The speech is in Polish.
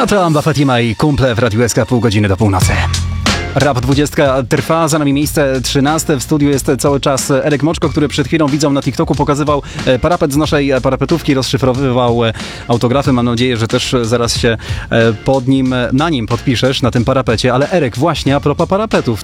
A to Amba Fatima i kumple w Radiu SK, pół godziny do północy. Rap 20 trwa, za nami miejsce 13. W studiu jest cały czas Erek Moczko, który przed chwilą widzom na TikToku pokazywał parapet z naszej parapetówki, rozszyfrowywał autografy. Mam nadzieję, że też zaraz się na nim podpiszesz, na tym parapecie. Ale Erek, właśnie a propos parapetów.